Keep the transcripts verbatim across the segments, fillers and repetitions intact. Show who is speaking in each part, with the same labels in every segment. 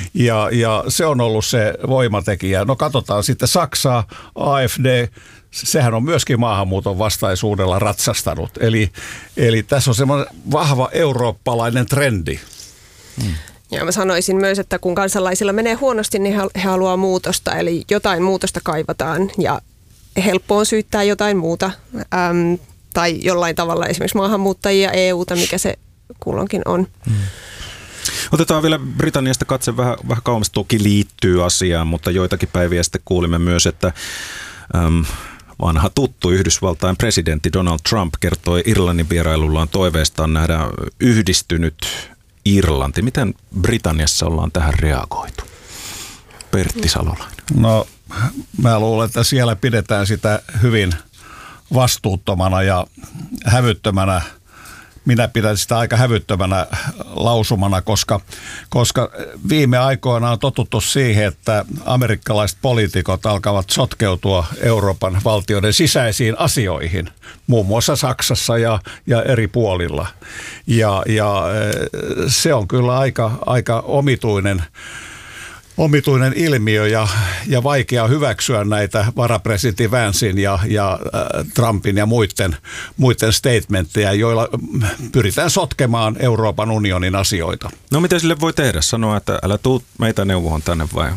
Speaker 1: Ja, ja se on ollut se voimatekijä. No katsotaan sitten Saksaa, A F D, sehän on myöskin maahanmuuton vastaisuudella ratsastanut. Eli, eli tässä on semmoinen vahva eurooppalainen trendi.
Speaker 2: Hmm. Ja mä sanoisin myös, että kun kansalaisilla menee huonosti, niin he haluaa muutosta. Eli jotain muutosta kaivataan ja helppo on syyttää jotain muuta. Äm, tai jollain tavalla esimerkiksi maahanmuuttajia, E U:ta, mikä se kulloinkin on. Hmm.
Speaker 3: Otetaan vielä Britanniasta katse vähän, vähän kauemmas. Toki liittyy asiaan, mutta joitakin päiviä sitten kuulimme myös, että äm, vanha tuttu Yhdysvaltain presidentti Donald Trump kertoi Irlannin vierailullaan toiveestaan nähdä yhdistynyt Irlanti. Miten Britanniassa ollaan tähän reagoitu? Pertti Salolainen.
Speaker 1: No mä luulen, että siellä pidetään sitä hyvin vastuuttomana ja hävyttömänä. Minä pidän sitä aika hävyttömänä lausumana, koska, koska viime aikoina on totuttu siihen, että amerikkalaiset poliitikot alkavat sotkeutua Euroopan valtioiden sisäisiin asioihin, muun muassa Saksassa ja, ja eri puolilla. Ja, ja se on kyllä aika, aika omituinen omituinen ilmiö ja, ja vaikea hyväksyä näitä varapresidentti Vancein ja, ja äh, Trumpin ja muiden, muiden statementteja, joilla pyritään sotkemaan Euroopan unionin asioita.
Speaker 3: No mitä sille voi tehdä? Sanoa, että älä tuu meitä neuvoon tänne vai?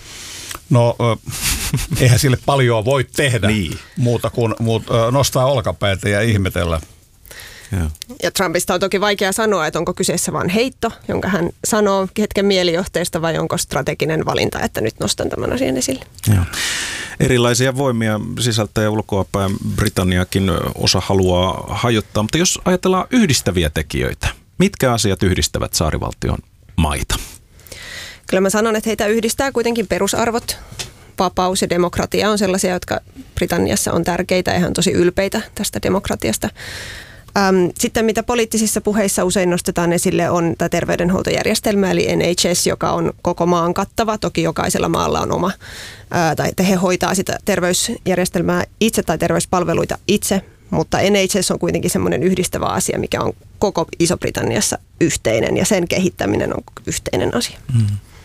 Speaker 1: No äh, eihän sille paljon voi tehdä niin. muuta kuin muut, äh, nostaa olkapäitä ja ihmetellä.
Speaker 2: Ja. ja Trumpista on toki vaikea sanoa, että onko kyseessä vain heitto, jonka hän sanoo hetken mielijohteesta, vai onko strateginen valinta, että nyt nostan tämän asian esille.
Speaker 3: Ja. Erilaisia voimia sisältä ja ulkoapäin Britanniakin osa haluaa hajottaa, mutta jos ajatellaan yhdistäviä tekijöitä, mitkä asiat yhdistävät saarivaltion maita?
Speaker 2: Kyllä mä sanon, että heitä yhdistää kuitenkin perusarvot. Vapaus ja demokratia on sellaisia, jotka Britanniassa on tärkeitä ja he on tosi ylpeitä tästä demokratiasta. Sitten mitä poliittisissa puheissa usein nostetaan esille on tämä terveydenhuoltojärjestelmä eli N H S, joka on koko maan kattava. Toki jokaisella maalla on oma, ää, tai he hoitaa sitä terveysjärjestelmää itse tai terveyspalveluita itse, mutta N H S on kuitenkin semmoinen yhdistävä asia, mikä on koko Iso-Britanniassa yhteinen ja sen kehittäminen on yhteinen asia. Mm.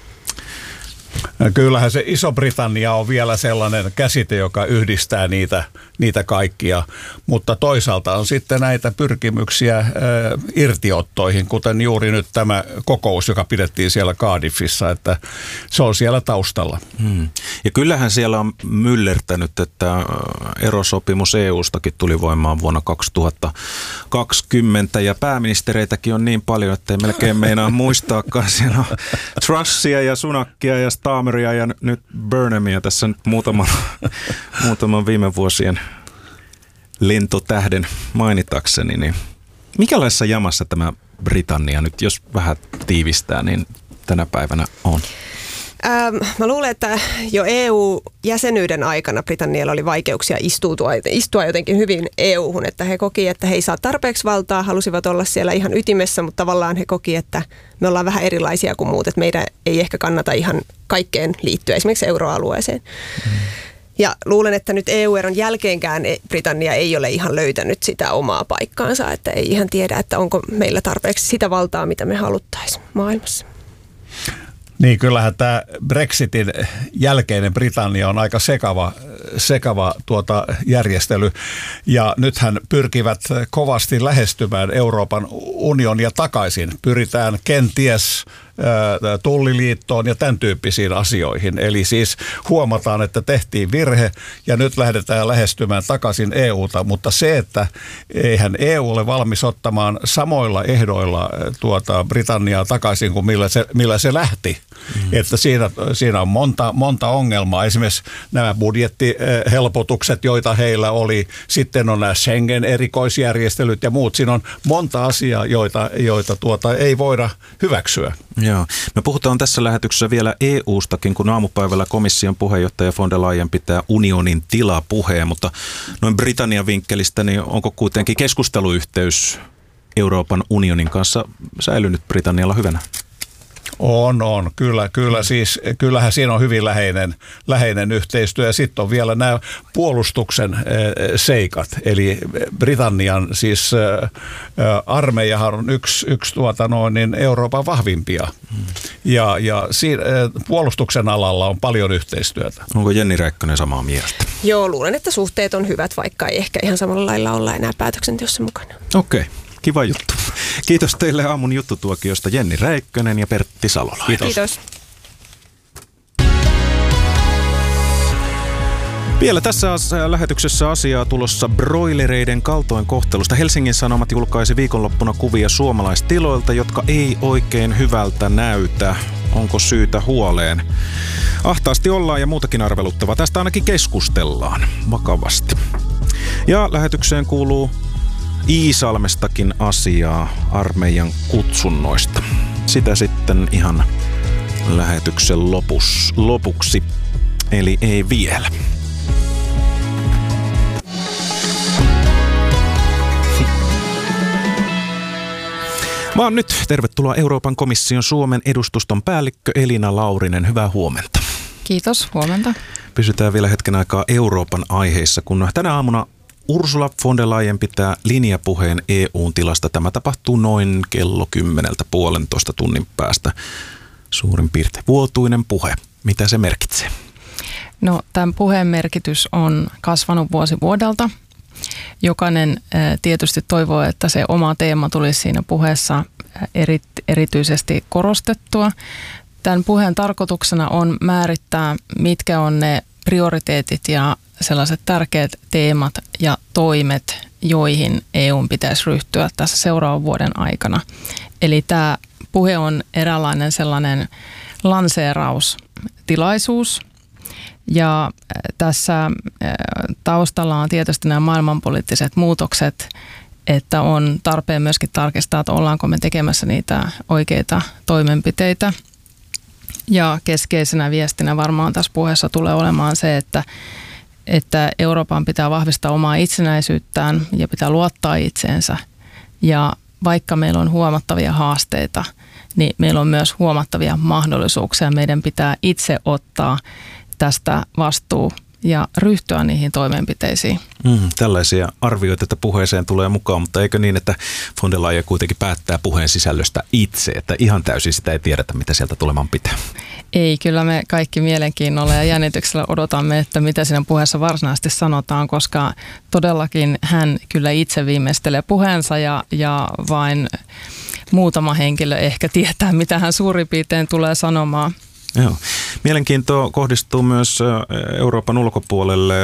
Speaker 1: Kyllähän se Iso-Britannia on vielä sellainen käsite, joka yhdistää niitä, niitä kaikkia, mutta toisaalta on sitten näitä pyrkimyksiä ä, irtiottoihin, kuten juuri nyt tämä kokous, joka pidettiin siellä Cardiffissa, että se on siellä taustalla.
Speaker 3: Hmm. Ja kyllähän siellä on myllertänyt, että erosopimus E U:stakin tuli voimaan vuonna kaksituhattakaksikymmentä ja pääministereitäkin on niin paljon, että ei melkein meinaa muistaakaan. Siellä on Trussia ja Sunakkia ja Starmeria ja nyt Burnhamia tässä nyt muutaman, muutaman viime vuosien lentotähden mainitakseni. Niin mikälaisessa jamassa tämä Britannia nyt, jos vähän tiivistää, niin tänä päivänä on?
Speaker 2: Ähm, mä luulen, että jo E U-jäsenyyden aikana Britannialla oli vaikeuksia istua, istua jotenkin hyvin E U:hun, että he koki, että he ei saa tarpeeksi valtaa, halusivat olla siellä ihan ytimessä, mutta tavallaan he koki, että me ollaan vähän erilaisia kuin muut, että meidän ei ehkä kannata ihan kaikkeen liittyä, esimerkiksi euroalueeseen. Mm. Ja luulen, että nyt E U-eron jälkeenkään Britannia ei ole ihan löytänyt sitä omaa paikkaansa, että ei ihan tiedä, että onko meillä tarpeeksi sitä valtaa, mitä me haluttaisiin maailmassa.
Speaker 1: Niin, kyllähän tämä Brexitin jälkeinen Britannia on aika sekava, sekava tuota järjestely. Ja nythän pyrkivät kovasti lähestymään Euroopan unionia takaisin. Pyritään kenties tulliliittoon ja tämän tyyppisiin asioihin. Eli siis huomataan, että tehtiin virhe ja nyt lähdetään lähestymään takaisin E U:ta, mutta se, että eihän E U ole valmis ottamaan samoilla ehdoilla tuota Britanniaa takaisin kuin millä se, millä se lähti. Mm. Että siinä, siinä on monta, monta ongelmaa. Esimerkiksi nämä budjettihelpotukset, joita heillä oli, sitten on nämä Schengen-erikoisjärjestelyt ja muut. Siinä on monta asiaa, joita, joita tuota ei voida hyväksyä.
Speaker 3: Joo. Me puhutaan tässä lähetyksessä vielä E U:stakin, kun aamupäivällä komission puheenjohtaja von der Leyen pitää unionin tilapuheen, mutta noin Britannian vinkkelistä, niin onko kuitenkin keskusteluyhteys Euroopan unionin kanssa säilynyt Britannialla hyvänä?
Speaker 1: On, on. Kyllä, kyllä siis, kyllähän siinä on hyvin läheinen, läheinen yhteistyö. Ja sitten on vielä nämä puolustuksen seikat. Eli Britannian siis armeijahan on yksi, yksi tuota noin, niin Euroopan vahvimpia. Hmm. Ja, ja siinä, puolustuksen alalla on paljon yhteistyötä.
Speaker 3: Onko Jenni Räikkönen samaa mieltä?
Speaker 2: Joo, luulen, että suhteet on hyvät, vaikka ei ehkä ihan samalla lailla olla enää päätöksenteossa mukana.
Speaker 3: Okei. Okay. Kiva juttu. Kiitos teille aamun juttutuokiosta Jenni Räikkönen ja Pertti Salolainen.
Speaker 2: Kiitos. Kiitos.
Speaker 3: Vielä tässä lähetyksessä asiaa tulossa broilereiden kaltoinkohtelusta. Helsingin Sanomat julkaisi viikonloppuna kuvia suomalaistiloilta, jotka ei oikein hyvältä näytä. Onko syytä huoleen? Ahtaasti ollaan ja muutakin arveluttavaa. Tästä ainakin keskustellaan vakavasti. Ja lähetykseen kuuluu Iisalmestakin asiaa armeijan kutsunnoista. Sitä sitten ihan lähetyksen lopus, lopuksi, eli ei vielä. Vaan nyt tervetuloa Euroopan komission Suomen edustuston päällikkö Elina Laurinen. Hyvää huomenta.
Speaker 4: Kiitos, huomenta.
Speaker 3: Pysytään vielä hetken aikaa Euroopan aiheissa, kun tänä aamuna Ursula von der Leyen pitää linjapuheen E U:n tilasta. Tämä tapahtuu noin kello kymmeneltä puolentoista tunnin päästä. Suurin piirtein vuotuinen puhe. Mitä se merkitsee?
Speaker 4: No, tämän puheen merkitys on kasvanut vuosi vuodelta. Jokainen tietysti toivoo, että se oma teema tulisi siinä puheessa eri, erityisesti korostettua. Tämän puheen tarkoituksena on määrittää, mitkä on ne prioriteetit ja sellaiset tärkeät teemat ja toimet, joihin E U:n pitäisi ryhtyä tässä seuraavan vuoden aikana. Eli tämä puhe on eräänlainen sellainen lanseeraustilaisuus. Ja tässä taustalla on tietysti nämä maailmanpoliittiset muutokset, että on tarpeen myöskin tarkistaa, että ollaanko me tekemässä niitä oikeita toimenpiteitä. Ja keskeisenä viestinä varmaan tässä puheessa tulee olemaan se, että että Euroopan pitää vahvistaa omaa itsenäisyyttään ja pitää luottaa itseensä. Ja vaikka meillä on huomattavia haasteita, niin meillä on myös huomattavia mahdollisuuksia. Meidän pitää itse ottaa tästä vastuu ja ryhtyä niihin toimenpiteisiin.
Speaker 3: Mm, tällaisia arvioita, että puheeseen tulee mukaan, mutta eikö niin, että von der Leyen kuitenkin päättää puheen sisällöstä itse, että ihan täysin sitä ei tiedetä, mitä sieltä tulemaan pitää?
Speaker 4: Ei, kyllä me kaikki mielenkiinnolla ja jännityksellä odotamme, että mitä siinä puheessa varsinaisesti sanotaan, koska todellakin hän kyllä itse viimeistelee puheensa ja, ja vain muutama henkilö ehkä tietää, mitä hän suurin piirtein tulee sanomaan.
Speaker 3: Joo. Mielenkiinto kohdistuu myös Euroopan ulkopuolelle,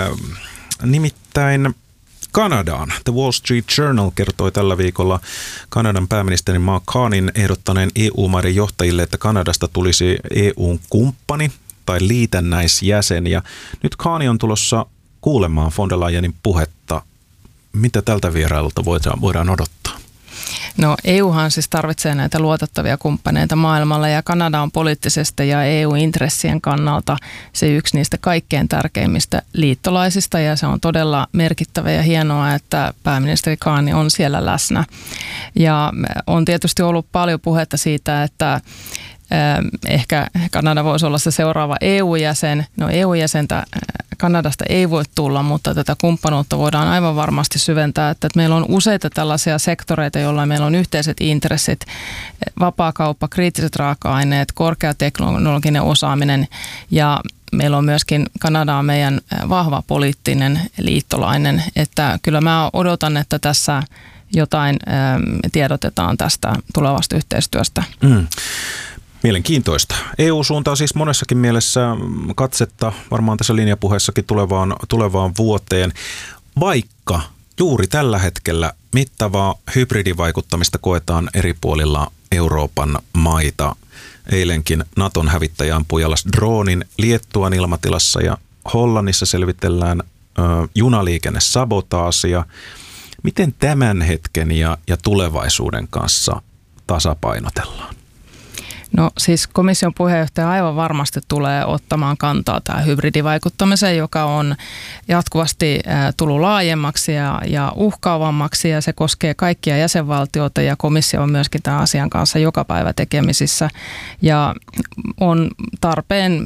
Speaker 3: nimittäin Kanadaan. The Wall Street Journal kertoi tällä viikolla Kanadan pääministeri Mark Carneyn ehdottaneen E U-maiden johtajille, että Kanadasta tulisi E U:n kumppani tai liitännäisjäsen. Ja nyt Carney on tulossa kuulemaan von der Leyenin puhetta. Mitä tältä vierailulta voidaan, voidaan odottaa?
Speaker 4: No E Uhan siis tarvitsee näitä luotettavia kumppaneita maailmalla ja Kanada on poliittisesti ja E U-intressien kannalta se yksi niistä kaikkein tärkeimmistä liittolaisista ja se on todella merkittävä ja hienoa, että pääministeri Carney on siellä läsnä. Ja on tietysti ollut paljon puhetta siitä, että ehkä Kanada voisi olla se seuraava E U-jäsen. No E U-jäsentä Kanadasta ei voi tulla, mutta tätä kumppanuutta voidaan aivan varmasti syventää, että meillä on useita tällaisia sektoreita, joilla meillä on yhteiset intressit, vapaakauppa, kriittiset raaka-aineet, korkeateknologinen osaaminen ja meillä on myöskin Kanada on meidän vahva poliittinen liittolainen, että kyllä mä odotan, että tässä jotain tiedotetaan tästä tulevasta yhteistyöstä.
Speaker 3: Mm. Mielenkiintoista. E U suuntaa siis monessakin mielessä katsetta varmaan tässä linjapuheessakin tulevaan, tulevaan vuoteen, vaikka juuri tällä hetkellä mittavaa hybridivaikuttamista koetaan eri puolilla Euroopan maita. Eilenkin Naton hävittäjä ampui alas droonin Liettuan ilmatilassa ja Hollannissa selvitellään ö, junaliikennesabotaasia. Miten tämän hetken ja, ja tulevaisuuden kanssa tasapainotellaan?
Speaker 4: No siis komission puheenjohtaja aivan varmasti tulee ottamaan kantaa tähän hybridivaikuttamiseen, joka on jatkuvasti tullut laajemmaksi ja, ja uhkaavammaksi ja se koskee kaikkia jäsenvaltioita ja komissio on myöskin tämän asian kanssa joka päivä tekemisissä ja on tarpeen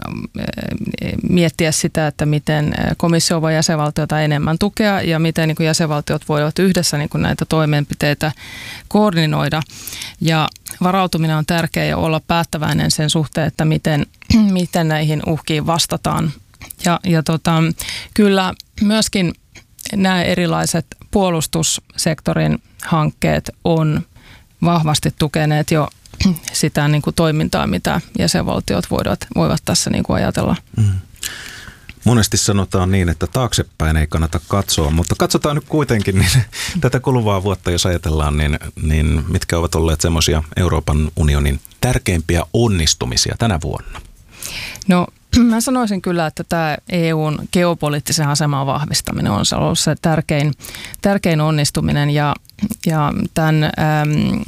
Speaker 4: miettiä sitä, että miten komissio voi jäsenvaltioita enemmän tukea ja miten niin kuin jäsenvaltiot voivat yhdessä niin kuin näitä toimenpiteitä koordinoida. Ja varautuminen on tärkeää ja olla päättäväinen sen suhteen, että miten, miten näihin uhkiin vastataan. Ja, ja tota, kyllä myöskin nämä erilaiset puolustussektorin hankkeet on vahvasti tukeneet jo sitä niin kuin toimintaa, mitä jäsenvaltiot voivat, voivat tässä niin kuin ajatella. Mm.
Speaker 3: Monesti sanotaan niin, että taaksepäin ei kannata katsoa, mutta katsotaan nyt kuitenkin niin tätä kuluvaa vuotta, jos ajatellaan, niin, niin mitkä ovat olleet semmoisia Euroopan unionin tärkeimpiä onnistumisia tänä vuonna?
Speaker 4: No mä sanoisin kyllä, että tämä E U:n geopoliittisen aseman vahvistaminen on ollut se tärkein, tärkein onnistuminen ja, ja tämän äm,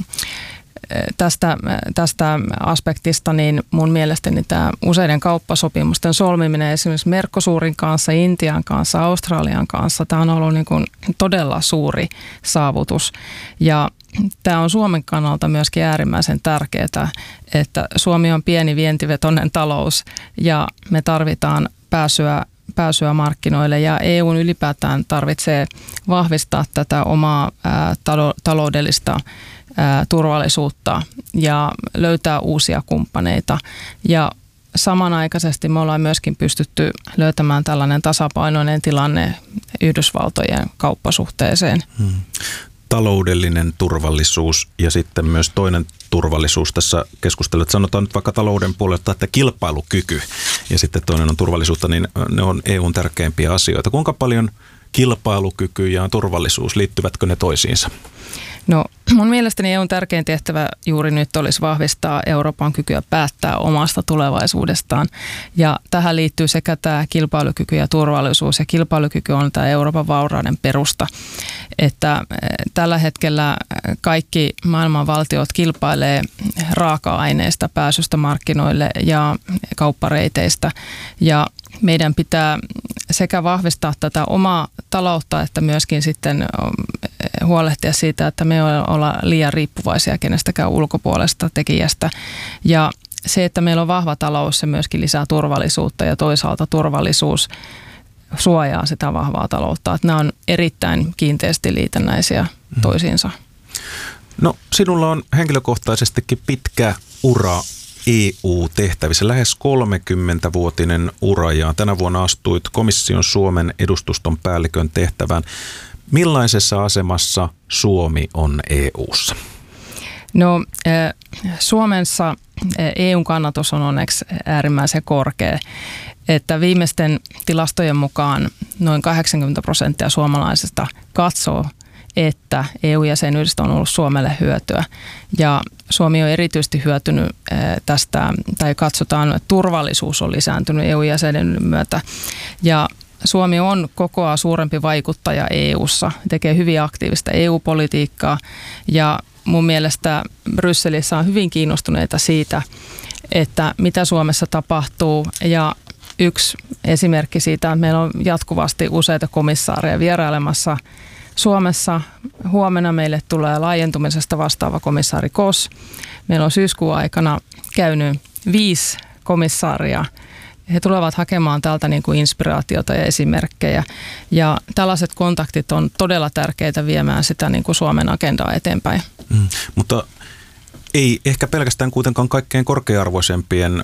Speaker 4: Tästä, tästä aspektista niin mun mielestäni tämä useiden kauppasopimusten solmiminen esimerkiksi Mercosurin kanssa, Intian kanssa, Australian kanssa, tämä on ollut niin kuin todella suuri saavutus ja tämä on Suomen kannalta myöskin äärimmäisen tärkeää, että Suomi on pieni vientivetoinen talous ja me tarvitaan pääsyä pääsyä markkinoille ja E U:n ylipäätään tarvitsee vahvistaa tätä omaa ää, talo, taloudellista ää, turvallisuutta ja löytää uusia kumppaneita. Ja samanaikaisesti me ollaan myöskin pystytty löytämään tällainen tasapainoinen tilanne Yhdysvaltojen kauppasuhteeseen. Hmm.
Speaker 3: Taloudellinen turvallisuus ja sitten myös toinen turvallisuus tässä keskustelussa. Sanotaan nyt vaikka talouden puolelta, että kilpailukyky ja sitten toinen on turvallisuutta, niin ne on E U:n tärkeimpiä asioita. Kuinka paljon kilpailukyky ja turvallisuus, liittyvätkö ne toisiinsa?
Speaker 4: No mun mielestäni E U:n tärkein tehtävä juuri nyt olisi vahvistaa Euroopan kykyä päättää omasta tulevaisuudestaan. Ja tähän liittyy sekä tämä kilpailukyky ja turvallisuus. Ja kilpailukyky on tämä Euroopan vaurauden perusta. Että tällä hetkellä kaikki maailman valtiot kilpailee raaka-aineista, pääsystä markkinoille ja kauppareiteistä. Ja meidän pitää sekä vahvistaa tätä omaa taloutta, että myöskin sitten huolehtia siitä, että me ei olla liian riippuvaisia kenestäkään ulkopuolesta tekijästä. Ja se, että meillä on vahva talous, se myöskin lisää turvallisuutta ja toisaalta turvallisuus suojaa sitä vahvaa taloutta. Että nämä on erittäin kiinteästi liitännäisiä toisiinsa.
Speaker 3: No sinulla on henkilökohtaisestikin pitkä ura E U-tehtävissä, lähes kolmekymmentävuotinen ura ja tänä vuonna astuit komission Suomen edustuston päällikön tehtävään. Millaisessa asemassa Suomi on E U:ssa?
Speaker 4: No Suomessa E U:n kannatus on onneksi äärimmäisen korkea, että viimeisten tilastojen mukaan noin kahdeksankymmentä prosenttia suomalaisista katsoo, että E U-jäsenyydestä on ollut Suomelle hyötyä. Ja Suomi on erityisesti hyötynyt tästä, tai katsotaan, että turvallisuus on lisääntynyt E U-jäsenyyden myötä. Ja Suomi on kokoaa suurempi vaikuttaja E U:ssa, tekee hyvin aktiivista E U-politiikkaa ja mun mielestä Brysselissä on hyvin kiinnostuneita siitä, että mitä Suomessa tapahtuu ja yksi esimerkki siitä, että meillä on jatkuvasti useita komissaareja vierailemassa Suomessa. Huomenna meille tulee laajentumisesta vastaava komissaari Kos. Meillä on syyskuun aikana käynyt viisi komissaaria. He tulevat hakemaan täältä niin kuin inspiraatiota ja esimerkkejä. Ja tällaiset kontaktit on todella tärkeitä viemään sitä niin kuin Suomen agendaa eteenpäin.
Speaker 3: Mm, mutta ei ehkä pelkästään kuitenkaan kaikkein korkea-arvoisempien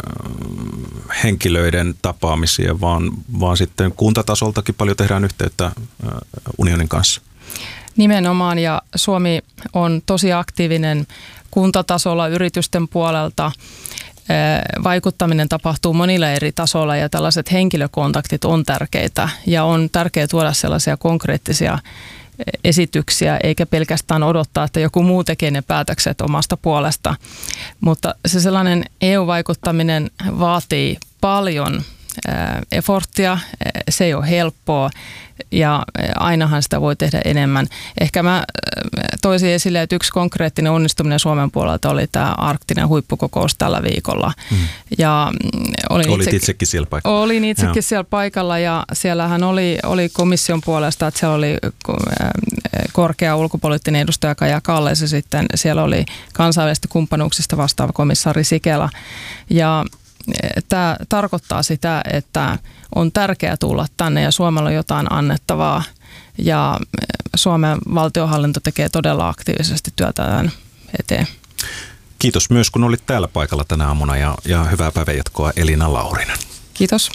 Speaker 3: henkilöiden tapaamisia, vaan, vaan sitten kuntatasoltakin paljon tehdään yhteyttä unionin kanssa.
Speaker 4: Nimenomaan, ja Suomi on tosi aktiivinen kuntatasolla, yritysten puolelta. Vaikuttaminen tapahtuu monilla eri tasoilla ja tällaiset henkilökontaktit on tärkeitä ja on tärkeää tuoda sellaisia konkreettisia esityksiä eikä pelkästään odottaa, että joku muu tekee ne päätökset omasta puolesta. Mutta se sellainen E U-vaikuttaminen vaatii paljon efforttia, se ei ole helppoa ja ainahan sitä voi tehdä enemmän. Ehkä mä toisin esille, että yksi konkreettinen onnistuminen Suomen puolelta oli tämä arktinen huippukokous tällä viikolla. Mm. Ja olin
Speaker 3: Olit
Speaker 4: itsekin,
Speaker 3: itsekin siellä paikalla.
Speaker 4: Olin itsekin Joo. siellä paikalla ja siellähän oli, oli komission puolesta, että siellä oli korkea ulkopoliittinen edustaja Kaja Kallas ja sitten siellä oli kansainvälisistä kumppanuuksista vastaava komissaari Sikela. Ja tämä tarkoittaa sitä, että on tärkeää tulla tänne ja Suomella on jotain annettavaa ja Suomen valtionhallinto tekee todella aktiivisesti työtä tämän eteen.
Speaker 3: Kiitos myös, kun olit täällä paikalla tänä aamuna ja, ja hyvää päivänjatkoa Elina Laurinen.
Speaker 4: Kiitos.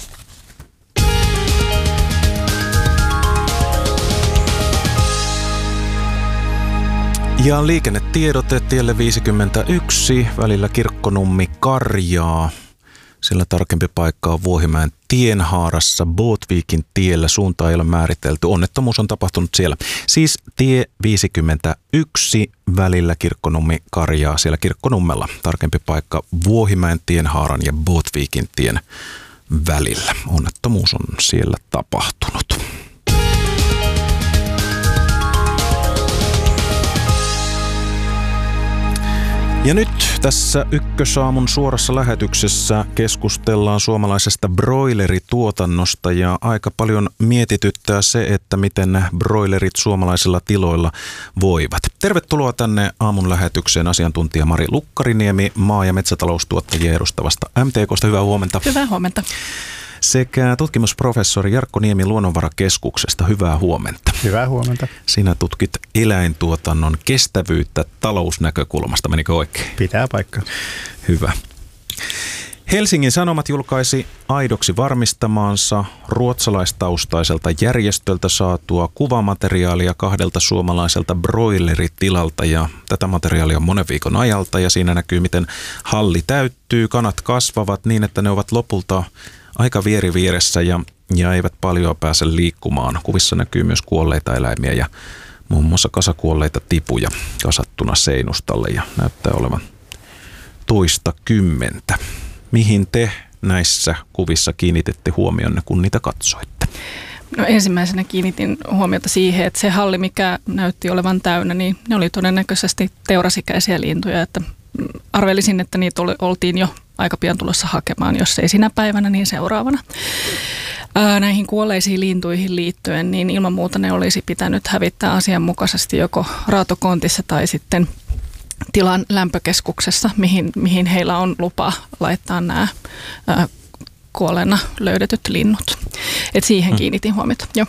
Speaker 3: Ja liikennetiedote tielle viisikymmentäyksi välillä Kirkkonummi-Karjaa. Sillä tarkempi paikka on Vuohimäen tienhaarassa Båtvikin tiellä. Suuntaa ei ole määritelty. Onnettomuus on tapahtunut siellä. Siis tie viisikymmentäyksi välillä Kirkkonummi-Karjaa siellä Kirkkonummella. Tarkempi paikka Vuohimäen tienhaaran ja Båtvikin tien välillä. Onnettomuus on siellä tapahtunut. Ja nyt tässä Ykkösaamun suorassa lähetyksessä keskustellaan suomalaisesta broilerituotannosta ja aika paljon mietityttää se, että miten broilerit suomalaisilla tiloilla voivat. Tervetuloa tänne aamun lähetykseen asiantuntija Mari Lukkariniemi maa- ja metsätaloustuottajia edustavasta M T K:sta. Hyvää huomenta.
Speaker 5: Hyvää huomenta.
Speaker 3: Sekä tutkimusprofessori Jarkko Niemi Luonnonvarakeskuksesta. Hyvää huomenta.
Speaker 6: Hyvää huomenta.
Speaker 3: Sinä tutkit eläintuotannon kestävyyttä talousnäkökulmasta. Menikö oikein?
Speaker 6: Pitää paikkaa.
Speaker 3: Hyvä. Helsingin Sanomat julkaisi aidoksi varmistamaansa ruotsalaistaustaiselta järjestöltä saatua kuvamateriaalia kahdelta suomalaiselta broileritilalta. Ja tätä materiaalia on monen viikon ajalta ja siinä näkyy, miten halli täyttyy. Kanat kasvavat niin, että ne ovat lopulta aika vieri vieressä ja, ja eivät paljon pääse liikkumaan. Kuvissa näkyy myös kuolleita eläimiä ja muun muassa kasakuolleita tipuja kasattuna seinustalle ja näyttää olevan toista kymmentä. Mihin te näissä kuvissa kiinnititte huomionne, kun niitä katsoitte?
Speaker 5: No ensimmäisenä kiinnitin huomiota siihen, että se halli, mikä näytti olevan täynnä, niin ne oli todennäköisesti teurasikäisiä lintuja, että arvelisin, että niitä oltiin jo aika pian tulossa hakemaan, jos ei sinä päivänä, niin seuraavana. Ää, näihin kuolleisiin lintuihin liittyen, niin ilman muuta ne olisi pitänyt hävittää asianmukaisesti joko raatokontissa tai sitten tilan lämpökeskuksessa, mihin, mihin heillä on lupa laittaa nämä ää, kuolleena löydetyt linnut. Et siihen kiinnitin huomiota. Joo.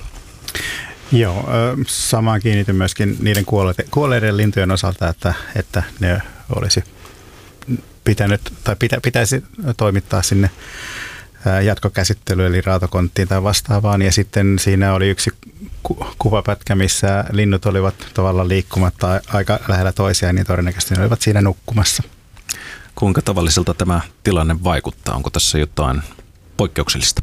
Speaker 6: Joo, samaan kiinnitin myöskin niiden kuolleiden lintujen osalta, että, että ne olisi pitänyt tai pitä, pitäisi toimittaa sinne jatkokäsittelyyn eli raatokonttiin tai vastaavaan. Ja sitten siinä oli yksi ku- kuvapätkä, missä linnut olivat tavallaan liikkumatta aika lähellä toisiaan, niin todennäköisesti ne olivat siinä nukkumassa.
Speaker 3: Kuinka tavalliselta tämä tilanne vaikuttaa? Onko tässä jotain poikkeuksellista?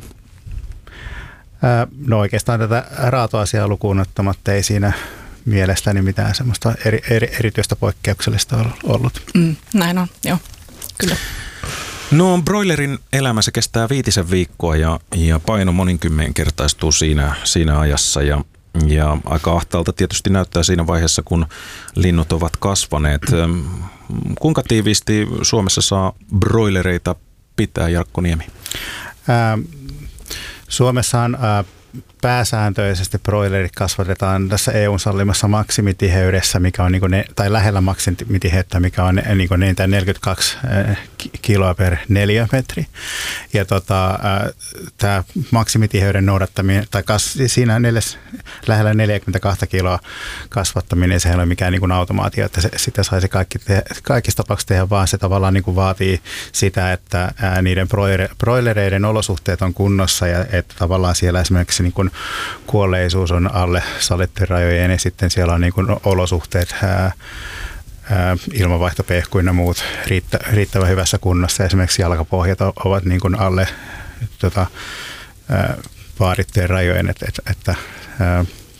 Speaker 6: No oikeastaan tätä raatoasiaa lukuun ottamatta ei siinä mielestäni mitään semmoista eri, eri, erityistä poikkeuksellista ollut.
Speaker 5: Mm, näin on, joo, kyllä.
Speaker 3: No broilerin elämä se kestää viitisen viikkoa ja, ja paino monikymmenkertaistuu siinä, siinä ajassa ja, ja aika ahtaalta tietysti näyttää siinä vaiheessa, kun linnut ovat kasvaneet. Kuinka tiiviisti Suomessa saa broilereita pitää, Jarkko Niemi?
Speaker 6: Ää, Suomessahan ää, pääsääntöisesti broilerit kasvatetaan tässä E U:n sallimassa maksimitiheydessä, mikä on niin kuin ne, tai lähellä maksimitiheyttä, mikä on niin kuin neljäkymmentäkaksi kiloa per neliömetri. Ja tota, tämä maksimitiheyden noudattaminen, tai kas, siinä neljäs, lähellä neljäkymmentäkaksi kiloa kasvattaminen, sehän ei ole mikään niin kuin automaatio, että se, sitä saisi kaikki te, kaikissa tapauksissa tehdä, vaan se tavallaan niin kuin vaatii sitä, että ää, niiden broilereiden olosuhteet on kunnossa ja että tavallaan siellä esimerkiksi niin kuin kuolleisuus on alle sallittujen rajojen ja sitten siellä on niin kuin olosuhteet, ää, ää, ilmanvaihtopehku ja muut riittä, riittävän hyvässä kunnossa. Esimerkiksi jalkapohjat ovat niin kuin alle tota, ää, vaadittujen rajojen, että, että, että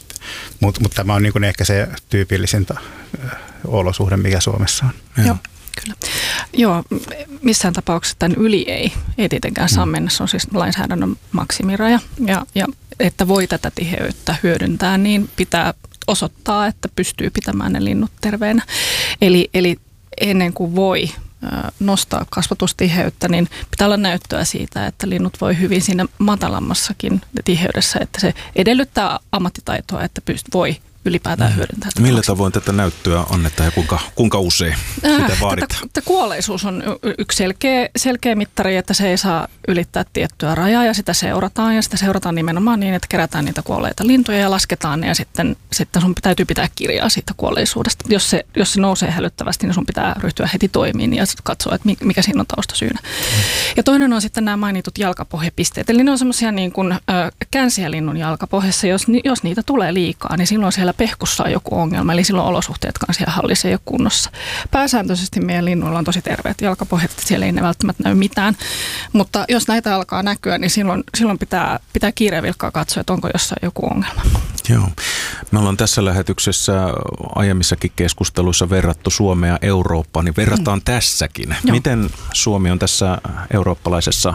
Speaker 6: mutta mut tämä on niin kuin ehkä se tyypillisin olosuhde, mikä Suomessa on.
Speaker 5: Joo. Kyllä. Joo, missään tapauksessa tämän yli ei, ei tietenkään saa mennä. Se on siis lainsäädännön maksimiraja. Ja, ja että voi tätä tiheyttä hyödyntää, niin pitää osoittaa, että pystyy pitämään ne linnut terveenä. Eli, eli ennen kuin voi nostaa kasvatustiheyttä, niin pitää olla näyttöä siitä, että linnut voi hyvin siinä matalammassakin tiheydessä, että se edellyttää ammattitaitoa, että pyst- voi ylipäätään hyödyntää.
Speaker 3: Millä tavoin tätä näyttöä annetaan ja kuinka, kuinka usein sitä vaaditaan?
Speaker 5: Tätä kuolleisuus on yksi selkeä, selkeä mittari, että se ei saa ylittää tiettyä rajaa ja sitä seurataan. Ja sitä seurataan nimenomaan niin, että kerätään niitä kuolleita lintuja ja lasketaan ne ja sitten, sitten sun täytyy pitää kirjaa siitä kuolleisuudesta. Jos se, jos se nousee hälyttävästi, niin sun pitää ryhtyä heti toimiin ja sitten katsoa, että mikä siinä on taustasyynä. Mm. Ja toinen on sitten nämä mainitut jalkapohjapisteet. Eli ne on semmoisia niin kuin känsiä linnun jalkapohjassa. Jos, jos niitä tulee liikaa, niin silloin siellä pehkussa on joku ongelma, eli silloin olosuhteet kanssa ja hallissa ei ole kunnossa. Pääsääntöisesti meidän linnuilla on tosi terveet jalkapohjat, että siellä ei ne välttämättä näy mitään, mutta jos näitä alkaa näkyä, niin silloin, silloin pitää, pitää kiireen vilkkaa katsoa, että onko jossain joku ongelma.
Speaker 3: Joo. Me ollaan tässä lähetyksessä aiemmissakin keskusteluissa verrattu Suomea Eurooppaan, niin verrataan mm. tässäkin. Joo. Miten Suomi on tässä eurooppalaisessa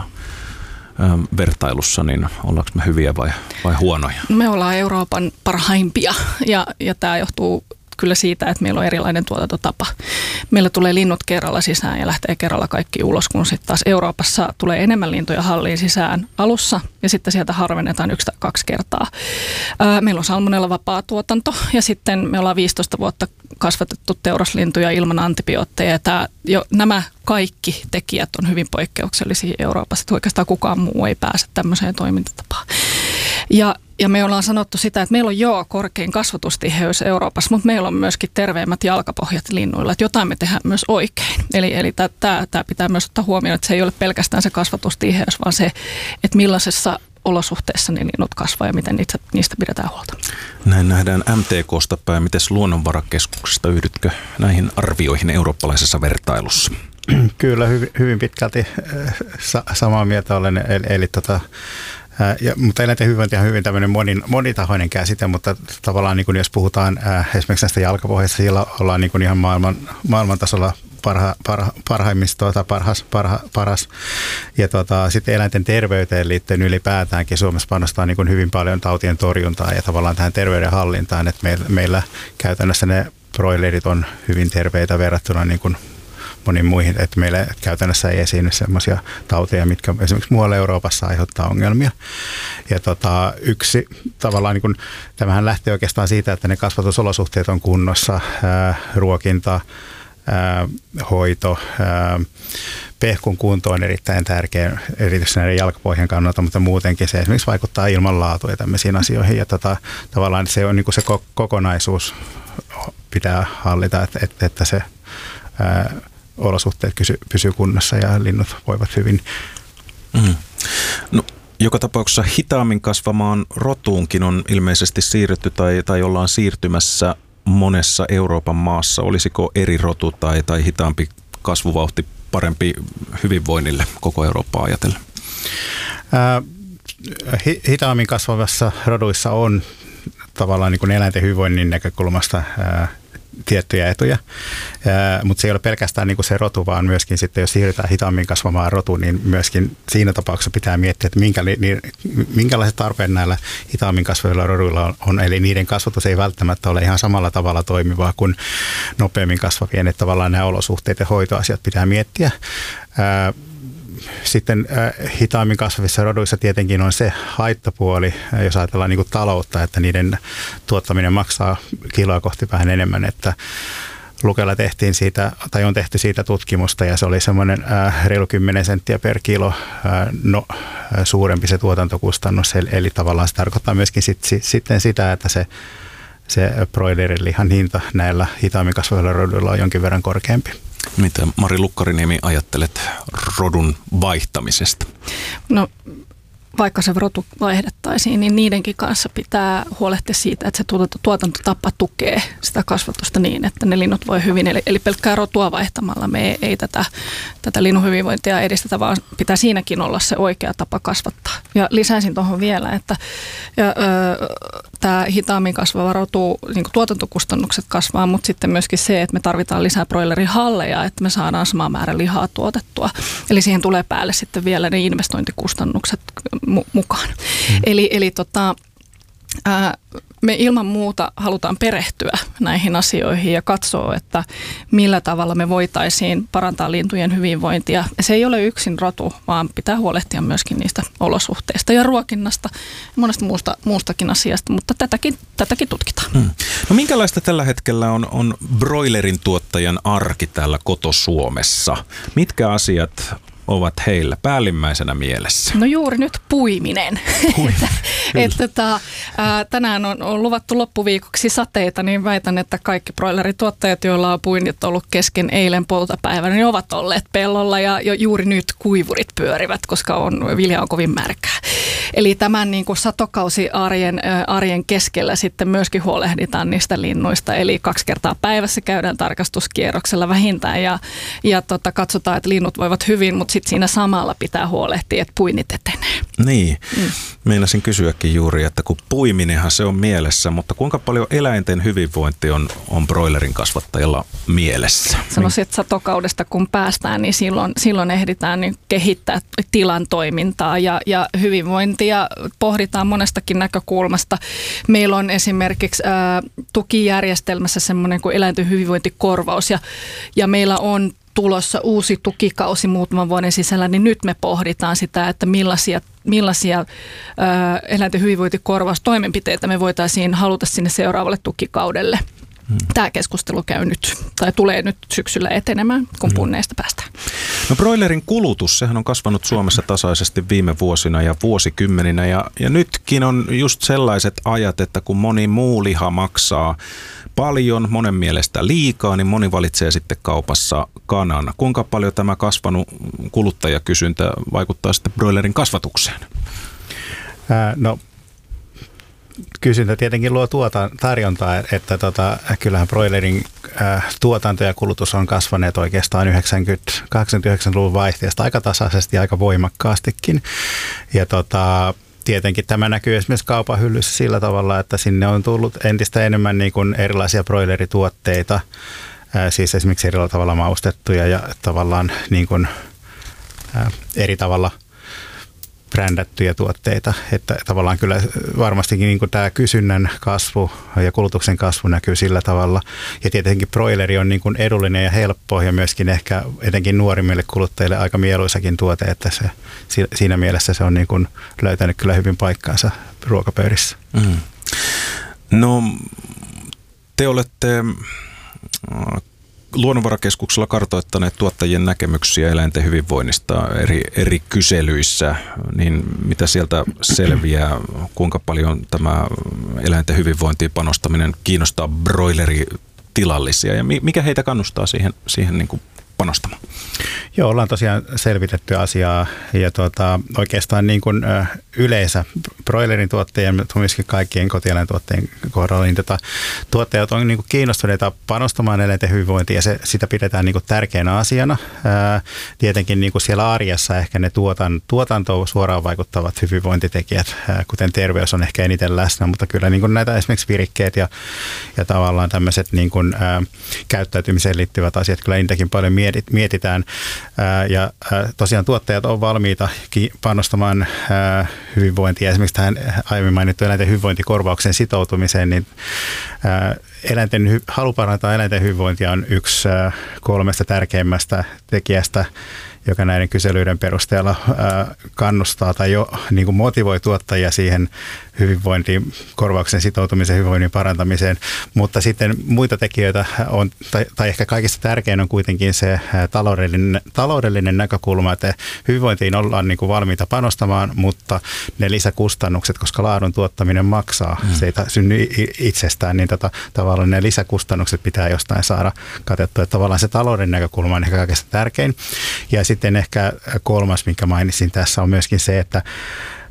Speaker 3: vertailussa, niin ollaanko me hyviä vai, vai huonoja?
Speaker 5: Me ollaan Euroopan parhaimpia ja, ja tämä johtuu kyllä siitä, että meillä on erilainen tuotantotapa. Meillä tulee linnut kerralla sisään ja lähtee kerralla kaikki ulos, kun sitten taas Euroopassa tulee enemmän lintuja halliin sisään alussa ja sitten sieltä harvennetaan yksi tai kaksi kertaa. Meillä on salmonella vapaa tuotanto ja sitten me ollaan viisitoista vuotta kasvatettu teuraslintuja ilman antibiootteja. Ja tämä, jo, nämä kaikki tekijät on hyvin poikkeuksellisia Euroopassa, että oikeastaan kukaan muu ei pääse tämmöiseen toimintatapaan. Ja Ja me ollaan sanottu sitä, että meillä on joo korkein kasvatustiheys Euroopassa, mutta meillä on myöskin terveemmät jalkapohjat linnuilla, että jotain me tehdään myös oikein. Eli, eli tämä pitää myös ottaa huomioon, että se ei ole pelkästään se kasvatustiheys, vaan se, että millaisessa olosuhteessa ne linnut kasvaa ja miten niitä, niistä pidetään huolta.
Speaker 3: Näin nähdään M T K:sta päin. Mites Luonnonvarakeskuksesta yhdytkö näihin arvioihin eurooppalaisessa vertailussa?
Speaker 6: Kyllä, hyvin, hyvin pitkälti sa- samaa mieltä olen, eli, eli tota, Ja, mutta eläinten hyvinvointi on hyvin tämmöinen monin, monitahoinen käsite, mutta tavallaan niin kuin jos puhutaan äh, esimerkiksi näistä jalkapohjista, sillä ollaan niin kuin ihan maailman, maailman tasolla parha, parha, parhaimmista, tuota, parhas, parha, paras. Ja tuota, sitten eläinten terveyteen liittyen ylipäätäänkin Suomessa panostaa niin kuin hyvin paljon tautien torjuntaan ja tavallaan tähän terveydenhallintaan, että meillä, meillä käytännössä ne broilerit on hyvin terveitä verrattuna niin kuin moniin muihin, että meillä käytännössä ei esiinny sellaisia tauteja, mitkä esimerkiksi muualla Euroopassa aiheuttaa ongelmia. Ja tota, yksi tavallaan, niin kun, tämähän lähtee oikeastaan siitä, että ne kasvatusolosuhteet on kunnossa, ää, ruokinta, ää, hoito, ää, pehkun kunto on erittäin tärkeä, erityisesti näiden jalkapohjan kannalta, mutta muutenkin se esimerkiksi vaikuttaa ilmanlaatuun ja tämmöisiin asioihin. Ja tota, tavallaan se on niin kuin se kokonaisuus pitää hallita, että, että, että se ää, olosuhteet kysy, pysyy kunnossa ja linnut voivat hyvin.
Speaker 3: Mm. No, joka tapauksessa hitaammin kasvamaan rotuunkin on ilmeisesti siirrytty tai, tai ollaan siirtymässä monessa Euroopan maassa. Olisiko eri rotu tai, tai hitaampi kasvuvauhti parempi hyvinvoinnille koko Eurooppaa ajatellen?
Speaker 6: Ää, hi, hitaammin kasvavassa roduissa on tavallaan niin kuin eläinten hyvinvoinnin näkökulmasta ää, tiettyjä etuja, Ää, mutta se ei ole pelkästään niin kuin se rotu, vaan myöskin sitten, jos siirrytään hitaammin kasvamaan rotuun, niin myöskin siinä tapauksessa pitää miettiä, että minkä, niin, minkälaiset tarpeet näillä hitaammin kasvavilla roduilla on, on, eli niiden kasvatus ei välttämättä ole ihan samalla tavalla toimivaa kuin nopeammin kasvavien, että tavallaan nämä olosuhteet ja hoitoasiat pitää miettiä. Ää, Sitten äh, hitaammin kasvavissa roduissa tietenkin on se haittapuoli, äh, jos ajatellaan niin kuin taloutta, että niiden tuottaminen maksaa kiloa kohti vähän enemmän, että Lukella tehtiin siitä, tai on tehty siitä tutkimusta, ja se oli semmoinen äh, reilu kymmenen senttiä per kilo äh, no, äh, suurempi se tuotantokustannus, eli, eli tavallaan se tarkoittaa myöskin sit, sit, sitten sitä, että se, se broilerin lihan hinta näillä hitaammin kasvavilla roduilla on jonkin verran korkeampi.
Speaker 3: Mitä Mari Lukkariniemi ajattelet rodun vaihtamisesta?
Speaker 5: No vaikka se rotu vaihdettaisiin, niin niidenkin kanssa pitää huolehtia siitä, että se tuotantotapa tukee sitä kasvatusta niin, että ne linnut voi hyvin. Eli, eli pelkkää rotua vaihtamalla me ei, ei tätä, tätä linnun hyvinvointia edistetä, vaan pitää siinäkin olla se oikea tapa kasvattaa. Ja lisäisin tuohon vielä, että tämä hitaammin kasvava rotu, niin kuin tuotantokustannukset kasvaa, mutta sitten myöskin se, että me tarvitaan lisää broilerihalleja, että me saadaan sama määrä lihaa tuotettua. Eli siihen tulee päälle sitten vielä ne investointikustannukset mukaan. Mm. Eli, eli tota, ää, me ilman muuta halutaan perehtyä näihin asioihin ja katsoa, että millä tavalla me voitaisiin parantaa lintujen hyvinvointia. Ja se ei ole yksin rotu, vaan pitää huolehtia myöskin niistä olosuhteista ja ruokinnasta ja monesta muusta, muustakin asiasta, mutta tätäkin, tätäkin tutkitaan.
Speaker 3: Hmm. No minkälaista tällä hetkellä on, on broilerin tuottajan arki täällä koto-Suomessa? Mitkä asiat ovat heillä päällimmäisenä mielessä?
Speaker 5: No juuri nyt puiminen.
Speaker 3: Puiminen.
Speaker 5: että, että, ää, tänään on, on luvattu loppuviikoksi sateita, niin väitän, että kaikki broilerituottajat, joilla on puinnit ollut kesken eilen poltapäivänä, niin ovat olleet pellolla ja jo juuri nyt kuivurit pyörivät, koska on, vilja on kovin märkää. Eli tämän niin kuin satokausi arjen, arjen keskellä sitten myöskin huolehditaan niistä linnuista. Eli kaksi kertaa päivässä käydään tarkastuskierroksella vähintään ja, ja tota, katsotaan, että linnut voivat hyvin, mutta sitten siinä samalla pitää huolehtia, että puinnit etenee.
Speaker 3: Niin, mm. meinasin kysyäkin juuri, että kun puiminenhan se on mielessä, mutta kuinka paljon eläinten hyvinvointi on, on broilerin kasvattajalla mielessä?
Speaker 5: Sanoisin, että satokaudesta kun päästään, niin silloin, silloin ehditään niin kehittää tilan toimintaa ja, ja hyvinvointia pohditaan monestakin näkökulmasta. Meillä on esimerkiksi ää, tukijärjestelmässä semmoinen kuin eläinten hyvinvointikorvaus ja, ja meillä on tulossa uusi tukikausi muutaman vuoden sisällä, niin nyt me pohditaan sitä, että millaisia, millaisia ää, eläinten hyvinvointikorvaustoimenpiteitä me voitaisiin haluta sinne seuraavalle tukikaudelle. Hmm. Tämä keskustelu käy nyt, tai tulee nyt syksyllä etenemään, kun punneista päästään.
Speaker 3: No broilerin kulutus, sehän on kasvanut Suomessa tasaisesti viime vuosina ja vuosikymmeninä, ja, ja nytkin on just sellaiset ajat, että kun moni muu liha maksaa paljon, monen mielestä liikaa, niin moni valitsee sitten kaupassa kanan. Kuinka paljon tämä kasvanut kuluttajakysyntä vaikuttaa sitten broilerin kasvatukseen?
Speaker 6: Ää, no kysyntä tietenkin luo tuota, tarjontaa, että tota, kyllähän broilerin ää, tuotanto ja kulutus on kasvaneet oikeastaan yhdeksänkymmentä-kahdeksankymmentäluvun vaihteesta aika tasaisesti ja aika voimakkaastikin. Ja tota, tietenkin tämä näkyy esimerkiksi kaupan hyllyssä sillä tavalla, että sinne on tullut entistä enemmän niin kuin erilaisia broilerituotteita, ää, siis esimerkiksi eri tavalla maustettuja ja tavallaan niin kuin, ää, eri tavalla brändättyjä tuotteita, että tavallaan kyllä varmastikin niin kuin tämä kysynnän kasvu ja kulutuksen kasvu näkyy sillä tavalla. Ja tietenkin broileri on niin kuin edullinen ja helppo ja myöskin ehkä etenkin nuorimmille kuluttajille aika mieluisakin tuote, että se, siinä mielessä se on niin kuin löytänyt kyllä hyvin paikkaansa ruokapöydissä. Mm.
Speaker 3: No te olette Luonnonvarakeskuksella kartoittaneet tuottajien näkemyksiä eläinten hyvinvoinnista eri, eri kyselyissä, niin mitä sieltä selviää, kuinka paljon tämä eläinten hyvinvointiin panostaminen kiinnostaa broileritilallisia ja mikä heitä kannustaa siihen, siihen niin kuin panostamaan?
Speaker 6: Joo, ollaan tosiaan selvitetty asiaa ja tuota, oikeastaan niin kuin ö, yleensä broilerin tuottajien, mutta myöskin kaikkien kotieläintuottajien kohdalla, niin tota, tuottajat on niin kuin kiinnostuneita panostamaan eläinten hyvinvointiin ja se, sitä pidetään niin kuin tärkeänä asiana. Ää, tietenkin niin kuin siellä arjessa ehkä ne tuotan, tuotantoon suoraan vaikuttavat hyvinvointitekijät, ää, kuten terveys on ehkä eniten läsnä, mutta kyllä niin kuin näitä esimerkiksi virikkeet ja, ja tavallaan tämmöiset niin kuin, ää, käyttäytymiseen liittyvät asiat kyllä niitäkin paljon mietitään. Ja tosiaan tuottajat on valmiita panostamaan hyvinvointia. Esimerkiksi tähän aiemmin mainittu eläinten hyvinvointikorvauksen sitoutumiseen, niin eläinten, halu parantaa eläinten hyvinvointia on yksi kolmesta tärkeimmästä tekijästä, joka näiden kyselyiden perusteella kannustaa tai jo niin kuin motivoi tuottajia siihen hyvinvointiin, korvauksen sitoutumisen hyvinvoinnin parantamiseen. Mutta sitten muita tekijöitä on, tai, tai ehkä kaikista tärkein on kuitenkin se taloudellinen, taloudellinen näkökulma, että hyvinvointiin ollaan niin kuin valmiita panostamaan, mutta ne lisäkustannukset, koska laadun tuottaminen maksaa, mm. se ei synny itsestään, niin tota, tavallaan ne lisäkustannukset pitää jostain saada katettua. Että tavallaan se talouden näkökulma on ehkä kaikista tärkein. Ja sitten ehkä kolmas, minkä mainitsin tässä, on myöskin se, että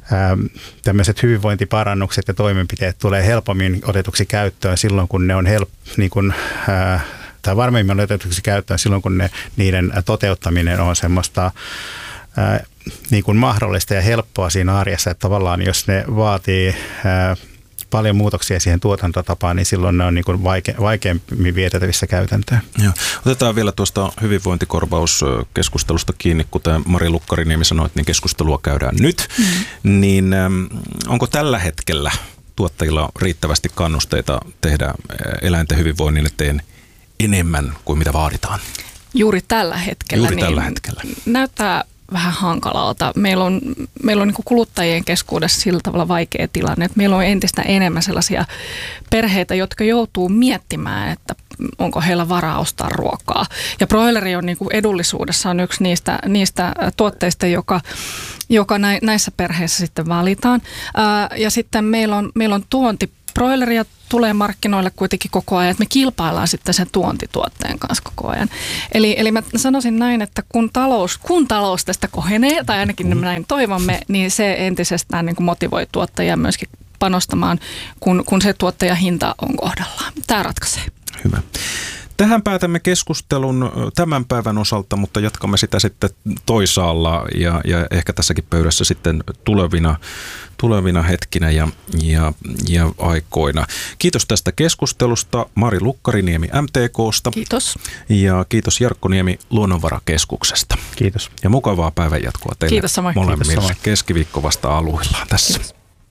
Speaker 6: tämmöiset hyvinvointiparannukset ja toimenpiteet tulee helpommin otetuksi käyttöön silloin, kun ne on help, niin kuin, ää, tai varmemmin otetuksi käyttöön silloin, kun ne, niiden toteuttaminen on semmoista ää, niin kuin mahdollista ja helppoa siinä arjessa, että tavallaan jos ne vaatii ää, paljon muutoksia siihen tuotantotapaan, niin silloin ne on niin kuin vaike, vaikeammin vietettävissä käytäntöön.
Speaker 3: Joo. Otetaan vielä tuosta hyvinvointikorvauskeskustelusta kiinni, kuten Mari Lukkariniemi sanoi, että niin keskustelua käydään nyt. Mm-hmm. Niin äm, onko tällä hetkellä tuottajilla riittävästi kannusteita tehdä eläinten hyvinvoinnin eteen enemmän kuin mitä vaaditaan?
Speaker 5: Juuri tällä hetkellä.
Speaker 3: Juuri
Speaker 5: niin
Speaker 3: tällä hetkellä.
Speaker 5: Näyttää vähän hankalalta. Meillä on, meillä on niin kuin kuluttajien keskuudessa sillä tavalla vaikea tilanne, että meillä on entistä enemmän sellaisia perheitä, jotka joutuu miettimään, että onko heillä varaa ostaa ruokaa. Ja broileri on niin kuin edullisuudessa on yksi niistä, niistä tuotteista, joka, joka näissä perheissä sitten valitaan. Ja sitten meillä on, meillä on tuonti. Broileria tulee markkinoille kuitenkin koko ajan, että me kilpaillaan sitten sen tuontituotteen kanssa koko ajan. Eli, eli mä sanoisin näin, että kun talous, kun talous tästä kohenee, tai ainakin mm. näin toivomme, niin se entisestään niin kuin motivoi tuottajia myöskin panostamaan, kun, kun se tuottajahinta on kohdallaan. Tämä ratkaisee.
Speaker 3: Hyvä. Tähän päätämme keskustelun tämän päivän osalta, mutta jatkamme sitä sitten toisaalla ja, ja ehkä tässäkin pöydässä sitten tulevina, tulevina hetkinä ja, ja, ja aikoina. Kiitos tästä keskustelusta Mari Lukkariniemi M T K:sta.
Speaker 5: Kiitos.
Speaker 3: Ja kiitos Jarkko Niemi Luonnonvarakeskuksesta.
Speaker 6: Kiitos.
Speaker 3: Ja mukavaa päivänjatkoa teille
Speaker 5: Kiitos samoin.
Speaker 3: molemmille.
Speaker 6: Kiitos samoin.
Speaker 3: Keskiviikko vasta aluillaan tässä.
Speaker 5: Kiitos.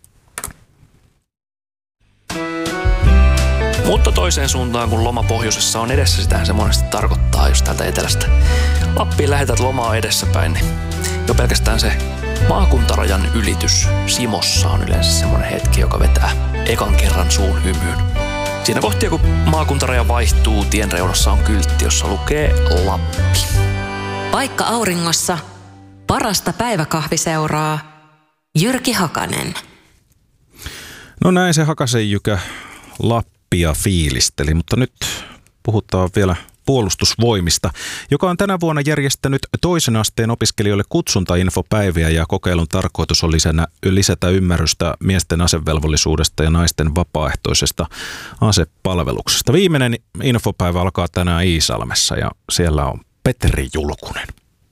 Speaker 7: Mutta toiseen suuntaan, kun loma pohjoisessa on edessä, sitähän se monesti tarkoittaa, jos täältä etelästä Lappiin lähetät lomaa edessäpäin, niin jo pelkästään se maakuntarajan ylitys Simossa on yleensä semmoinen hetki, joka vetää ekan kerran suun hymyyn. Siinä kohtia, kun maakuntaraja vaihtuu, tien reunassa on kyltti, jossa lukee Lappi.
Speaker 8: Vaikka auringossa, parasta päiväkahviseuraa Jyrki Hakanen.
Speaker 3: No näin se Hakasen Jykä Lappi ja fiilisteli, mutta nyt puhutaan vielä Puolustusvoimista, joka on tänä vuonna järjestänyt toisen asteen opiskelijoille kutsuntainfopäiviä ja kokeilun tarkoitus on lisänä, lisätä ymmärrystä miesten asevelvollisuudesta ja naisten vapaaehtoisesta asepalveluksesta. Viimeinen infopäivä alkaa tänään Iisalmessa ja siellä on Petri Julkunen.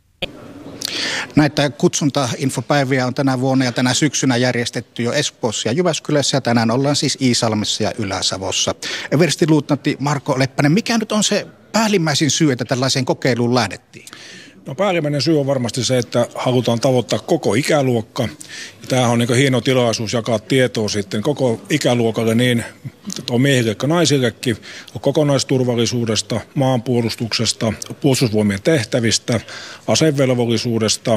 Speaker 9: Näitä kutsuntainfopäiviä on tänä vuonna ja tänä syksynä järjestetty jo Espoossa ja Jyväskylässä ja tänään ollaan siis Iisalmessa ja Ylä-Savossa. Everstiluutnantti Marko Leppänen, mikä nyt on se päällimmäisin syy, että tällaiseen kokeiluun lähdettiin?
Speaker 10: No päällimmäinen syy on varmasti se, että halutaan tavoittaa koko ikäluokka. Ja tämähän on niin hieno tilaisuus jakaa tietoa sitten koko ikäluokalle niin miehille kuin naisillekin kokonaisturvallisuudesta, maanpuolustuksesta, puolustusvoimien tehtävistä, asevelvollisuudesta,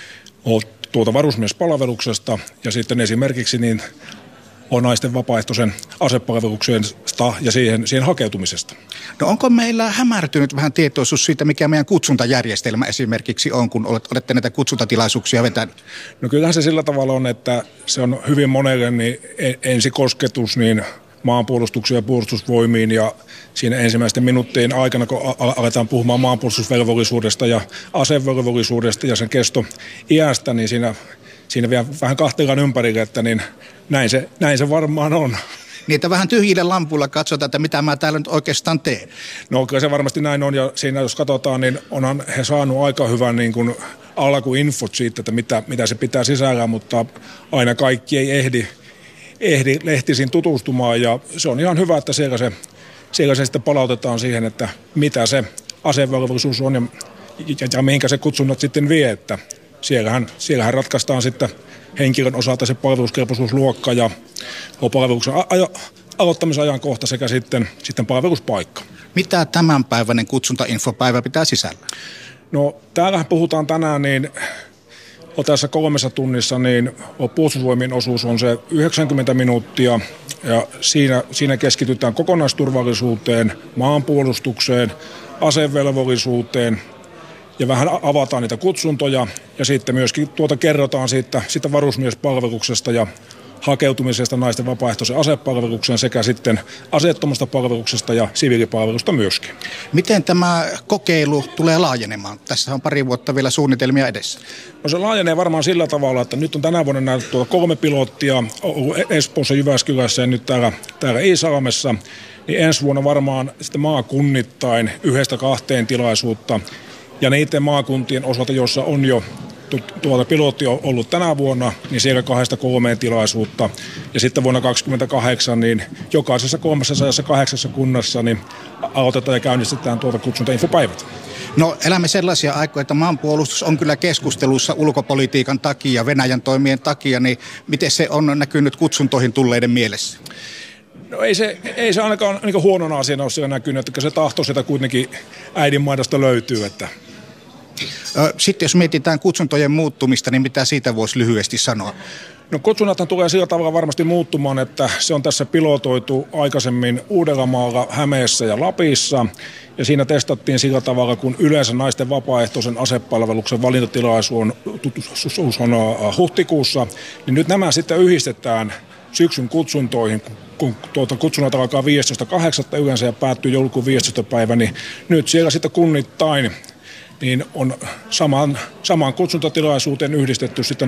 Speaker 10: tuota varusmiespalveluksesta ja sitten esimerkiksi niin on naisten vapaaehtoisen asepalveluksesta ja siihen, siihen hakeutumisesta.
Speaker 9: No onko meillä hämärtynyt vähän tietoisuus siitä, mikä meidän kutsuntajärjestelmä esimerkiksi on, kun olette näitä kutsuntatilaisuuksia vetänyt?
Speaker 10: No kyllähän se sillä tavalla on, että se on hyvin monelle niin ensikosketus niin maanpuolustuksiin ja puolustusvoimiin ja siinä ensimmäisten minuuttien aikana, kun aletaan puhumaan maanpuolustusvelvollisuudesta ja asevelvollisuudesta ja sen kesto iästä, niin siinä, siinä vielä vähän kahteellaan ympärille, että niin näin se, näin se varmaan on.
Speaker 9: Niitä vähän tyhjillä lampuilla katsotaan, että mitä mä täällä nyt oikeastaan teen.
Speaker 10: No kyllä se varmasti näin on ja siinä jos katsotaan, niin onhan he saanut aika hyvän niin kuin alkuinfot siitä, että mitä, mitä se pitää sisällään, mutta aina kaikki ei ehdi, ehdi lehtisiin tutustumaan ja se on ihan hyvä, että siellä se, siellä se sitten palautetaan siihen, että mitä se asevelvollisuus on ja, ja, ja mihinkä se kutsunnat sitten vie, että siellähän, siellähän ratkaistaan sitten henkilön osalta se palveluskelpoisuusluokka ja palveluksen ajo, aloittamisajankohta sekä sitten, sitten palveluspaikka.
Speaker 9: Mitä tämänpäiväinen kutsuntainfopäivä pitää sisällä?
Speaker 10: No täällähän puhutaan tänään niin tässä kolmessa tunnissa niin puolustusvoimien osuus on se yhdeksänkymmentä minuuttia ja siinä, siinä keskitytään kokonaisturvallisuuteen, maanpuolustukseen, asevelvollisuuteen ja vähän avataan niitä kutsuntoja ja sitten myöskin tuota kerrotaan siitä, siitä varusmiespalveluksesta ja hakeutumisesta naisten vapaaehtoisen asepalvelukseen sekä sitten aseettomasta palveluksesta ja siviilipalvelusta myöskin.
Speaker 9: Miten tämä kokeilu tulee laajenemaan? Tässä on pari vuotta vielä suunnitelmia edessä.
Speaker 10: No se laajenee varmaan sillä tavalla, että nyt on tänä vuonna näytetty tuolla kolme pilottia ollut Espoossa, Jyväskylässä ja nyt täällä, täällä Iisalmessa. Niin ensi vuonna varmaan sitten maakunnittain yhdestä kahteen tilaisuutta. Ja niiden maakuntien osalta, joissa on jo tuota pilotti on ollut tänä vuonna, niin siellä kahdesta kolmeen tilaisuutta. Ja sitten vuonna kaksikymmentäkahdeksan, niin jokaisessa kolmestasadassakahdeksassa kunnassa niin aloitetaan ja käynnistetään tuota kutsuntainfopäivät.
Speaker 9: No elämme sellaisia aikoja, että maanpuolustus on kyllä keskustelussa ulkopolitiikan takia, Venäjän toimien takia, niin miten se on näkynyt kutsuntoihin tulleiden mielessä?
Speaker 10: No ei se, ei se ainakaan niin huonona asiana ole siellä näkynyt, että se tahto sieltä kuitenkin äidinmaidosta löytyy. Että.
Speaker 9: Sitten jos mietitään kutsuntojen muuttumista, niin mitä siitä voisi lyhyesti sanoa?
Speaker 10: No kutsunnathan tulee sillä tavalla varmasti muuttumaan, että se on tässä pilotoitu aikaisemmin Uudellamaalla, Hämeessä ja Lapissa. Ja siinä testattiin sillä tavalla, kun yleensä naisten vapaaehtoisen asepalveluksen valintatilaisuus on, on huhtikuussa, niin nyt nämä sitten yhdistetään syksyn kutsuntoihin, kun tuota kutsunnat alkaa viidestoista kahdeksatta yleensä ja päättyy joulukuun viidestoista päivä, niin nyt siellä sitten kunnittain niin on samaan, samaan kutsuntatilaisuuteen yhdistetty sitten